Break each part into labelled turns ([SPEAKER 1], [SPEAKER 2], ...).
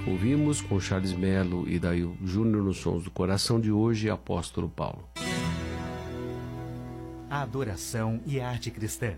[SPEAKER 1] Ouvimos com Charles Melo e Dail Júnior nos Sons do Coração de hoje, Apóstolo Paulo.
[SPEAKER 2] A adoração e a arte cristã.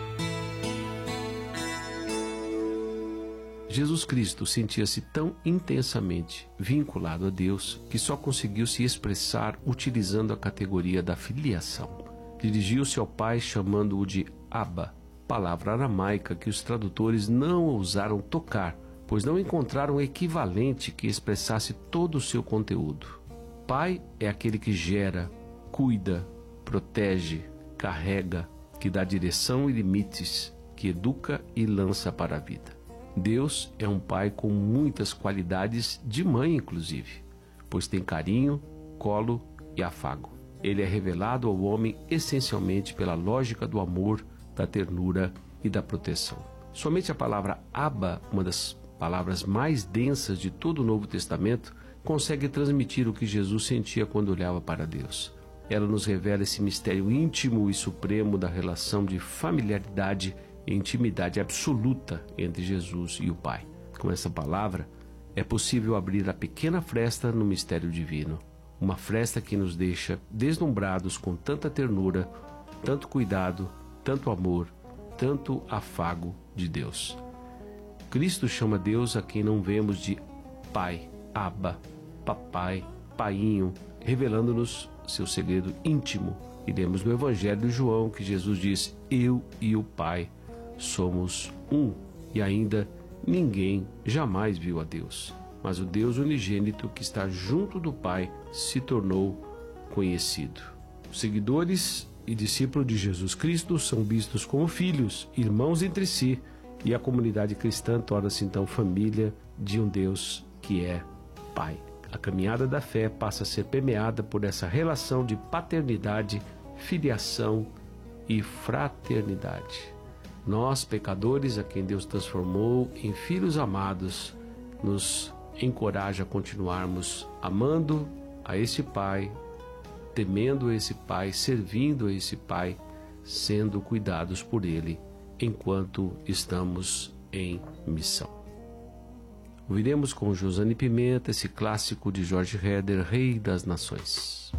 [SPEAKER 1] Jesus Cristo sentia-se tão intensamente vinculado a Deus que só conseguiu se expressar utilizando a categoria da filiação. Dirigiu-se ao Pai chamando-o de Abba, palavra aramaica que os tradutores não ousaram tocar, pois não encontraram equivalente que expressasse todo o seu conteúdo. Pai é aquele que gera, cuida, protege, carrega, que dá direção e limites, que educa e lança para a vida. Deus é um pai com muitas qualidades de mãe, inclusive, pois tem carinho, colo e afago. Ele é revelado ao homem essencialmente pela lógica do amor, da ternura e da proteção. Somente a palavra Abba, uma das palavras mais densas de todo o Novo Testamento, consegue transmitir o que Jesus sentia quando olhava para Deus. Ela nos revela esse mistério íntimo e supremo da relação de familiaridade e intimidade absoluta entre Jesus e o Pai. Com essa palavra, é possível abrir a pequena fresta no mistério divino, uma fresta que nos deixa deslumbrados com tanta ternura, tanto cuidado, tanto amor, tanto afago de Deus. Cristo chama Deus a quem não vemos de Pai, Abba, Papai, Painho, revelando-nos seu segredo íntimo. E lemos no Evangelho de João que Jesus diz: eu e o Pai somos um, e ainda ninguém jamais viu a Deus. Mas o Deus unigênito que está junto do Pai se tornou conhecido. Os seguidores e discípulos de Jesus Cristo são vistos como filhos, irmãos entre si, e a comunidade cristã torna-se então família de um Deus que é Pai. A caminhada da fé passa a ser permeada por essa relação de paternidade, filiação e fraternidade. Nós, pecadores, a quem Deus transformou em filhos amados, nos encoraja a continuarmos amando a esse Pai, temendo a esse Pai, servindo a esse Pai, sendo cuidados por Ele enquanto estamos em missão. Ouviremos com Josane Pimenta esse clássico de Jorge Herder, Rei das Nações.